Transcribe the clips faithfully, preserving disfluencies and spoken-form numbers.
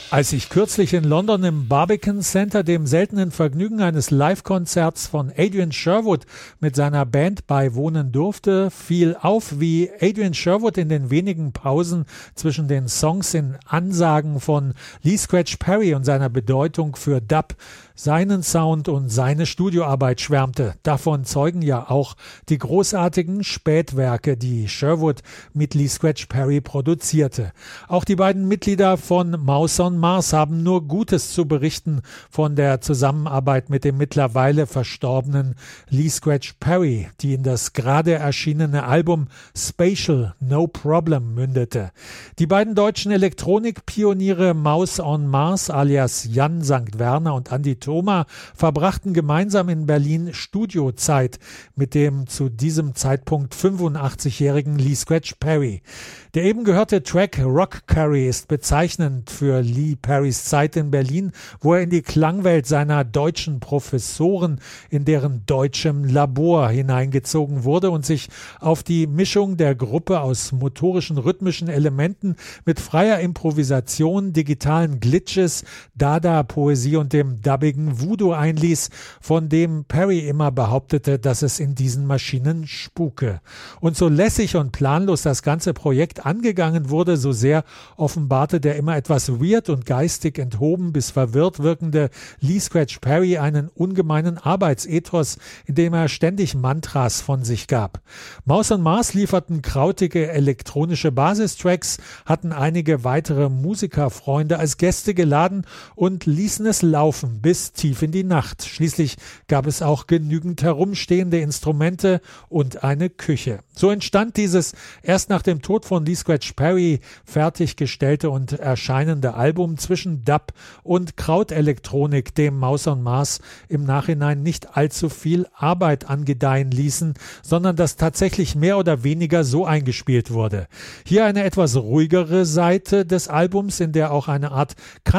Als ich kürzlich in London im Barbican Center dem seltenen Vergnügen eines Live-Konzerts von Adrian Sherwood mit seiner Band beiwohnen durfte, fiel auf, wie Adrian Sherwood in den wenigen Pausen zwischen den Songs in Ansagen von Lee Scratch Perry und seiner Bedeutung für Dub, seinen Sound und seine Studioarbeit schwärmte. Davon zeugen ja auch die großartigen Spätwerke, die Sherwood mit Lee Scratch Perry produzierte. Auch die beiden Mitglieder von Mouse on Mars haben nur Gutes zu berichten von der Zusammenarbeit mit dem mittlerweile verstorbenen Lee Scratch Perry, die in das gerade erschienene Album Spatial No Problem mündete. Die beiden deutschen Elektronikpioniere Mouse on Mars alias Jan Sankt Werner und Andi Thoma verbrachten gemeinsam in Berlin Studiozeit mit dem zu diesem Zeitpunkt fünfundachtzigjährigen Lee Scratch Perry. Der eben gehörte Track Rock Curry ist bezeichnend für Lee Perrys Zeit in Berlin, wo er in die Klangwelt seiner deutschen Professoren in deren deutschem Labor hineingezogen wurde und sich auf die Mischung der Gruppe aus motorischen rhythmischen Elementen mit freier Improvisation, digitalen Glitches, Dada-Poesie und dem dubbigen Voodoo einließ, von dem Perry immer behauptete, dass es in diesen Maschinen spuke. Und so lässig und planlos das ganze Projekt angegangen wurde, so sehr offenbarte der immer etwas weird und geistig enthoben bis verwirrt wirkende Lee Scratch Perry einen ungemeinen Arbeitsethos, in dem er ständig Mantras von sich gab. Mouse on Mars lieferten krautige elektronische Basistracks, hatten einige weitere Musikerfreunde als Gäste geladen und ließen es laufen bis tief in die Nacht. Schließlich gab es auch genügend herumstehende Instrumente und eine Küche. So entstand dieses erst nach dem Tod von Lee Scratch Perry fertiggestellte und erscheinende Album zwischen Dub und Krautelektronik, dem Mouse on Mars im Nachhinein nicht allzu viel Arbeit angedeihen ließen, sondern das tatsächlich mehr oder weniger so eingespielt wurde. Hier eine etwas ruhigere Seite des Albums, in der auch eine Art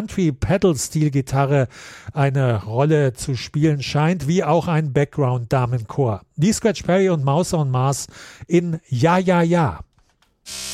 Country-Pedal-Stil-Gitarre eine Rolle zu spielen scheint, wie auch ein Background-Damenchor. Lee Scratch Perry und Mouse on Mars in Ja, ja, ja.